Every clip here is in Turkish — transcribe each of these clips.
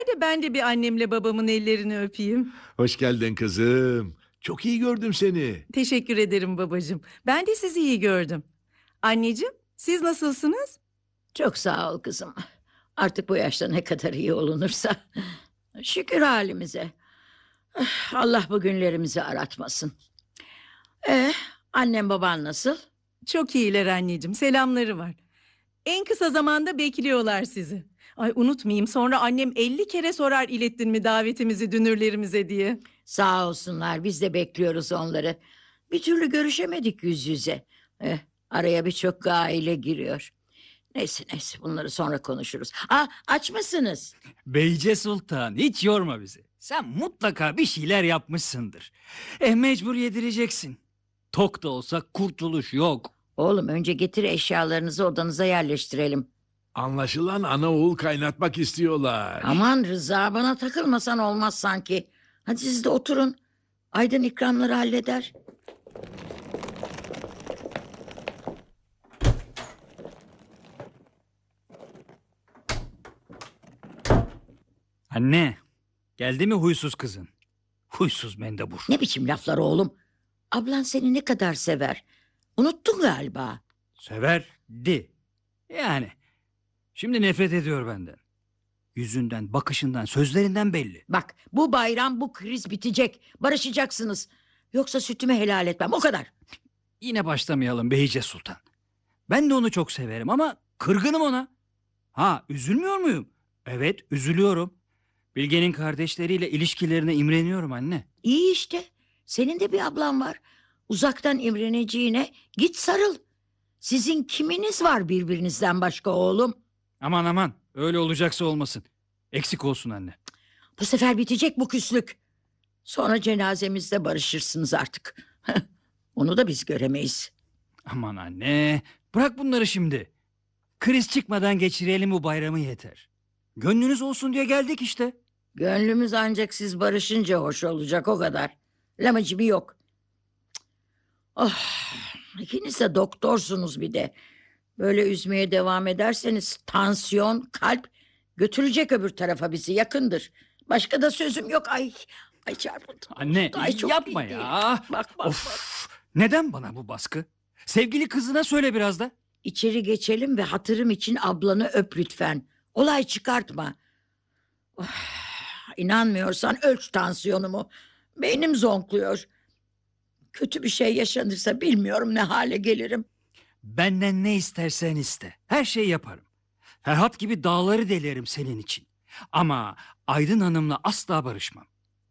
Hadi ben de bir annemle babamın ellerini öpeyim. Hoş geldin kızım. Çok iyi gördüm seni. Teşekkür ederim babacığım. Ben de sizi iyi gördüm. Anneciğim, siz nasılsınız? Çok sağ ol kızım. Artık bu yaşta ne kadar iyi olunursa. Şükür halimize. Allah bu günlerimizi aratmasın. Eh, annem baban nasıl? Çok iyiler anneciğim. Selamları var. En kısa zamanda bekliyorlar sizi. Ay unutmayayım, sonra annem 50 kere sorar ilettin mi davetimizi dünürlerimize diye. Sağ olsunlar, biz de bekliyoruz onları. Bir türlü görüşemedik yüz yüze. Araya birçok aile giriyor. Neyse neyse, bunları sonra konuşuruz. Aç mısınız? Beyce Sultan, hiç yorma bizi. Sen mutlaka bir şeyler yapmışsındır. Mecbur yedireceksin. Tok da olsa kurtuluş yok. Oğlum önce getir eşyalarınızı, odanıza yerleştirelim. Anlaşılan ana oğul kaynatmak istiyorlar. Aman Rıza, bana takılmasan olmaz sanki. Hadi siz de oturun. Aydın ikramları halleder. Anne, geldi mi huysuz kızın? Huysuz mendebur. Ne biçim laflar oğlum? Ablan seni ne kadar sever. Unuttun galiba. Severdi. Yani, şimdi nefret ediyor benden. Yüzünden, bakışından, sözlerinden belli. Bak, bu bayram bu kriz bitecek. Barışacaksınız. Yoksa sütümü helal etmem, o kadar. Yine başlamayalım Beyce Sultan. Ben de onu çok severim ama kırgınım ona. Ha, üzülmüyor muyum? Evet, üzülüyorum. Bilge'nin kardeşleriyle ilişkilerine imreniyorum anne. İyi işte. Senin de bir ablan var. Uzaktan imreneceğine git sarıl. Sizin kiminiz var birbirinizden başka oğlum? Aman aman, öyle olacaksa olmasın. Eksik olsun anne. Bu sefer bitecek bu küslük. Sonra cenazemizde barışırsınız artık. Onu da biz göremeyiz. Aman anne, bırak bunları şimdi. Kriz çıkmadan geçirelim bu bayramı yeter. Gönlünüz olsun diye geldik işte. Gönlümüz ancak siz barışınca hoş olacak, o kadar. Lamacımı yok. Cık. Oh, ikiniz de doktorsunuz bir de. Böyle üzmeye devam ederseniz tansiyon, kalp götürecek öbür tarafa bizi, yakındır. Başka da sözüm yok. Ay çarpıldım. Anne, Ay, çok yapma iyi. ya. Bak. Of, neden bana bu baskı? Sevgili kızına söyle biraz da. İçeri geçelim ve hatırım için ablanı öp lütfen. Olay çıkartma. Oh, inanmıyorsan ölç tansiyonumu. Beynim zonkluyor. Kötü bir şey yaşanırsa bilmiyorum ne hale gelirim. Benden ne istersen iste. Her şeyi yaparım. Ferhat gibi dağları delerim senin için. Ama Aydın Hanım'la asla barışmam.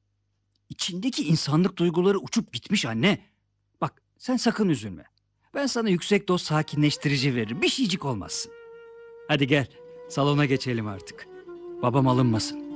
İçindeki insanlık duyguları uçup gitmiş anne. Bak sen sakın üzülme. Ben sana yüksek doz sakinleştirici veririm. Bir şeycik olmazsın. Hadi gel salona geçelim artık. Babam alınmasın.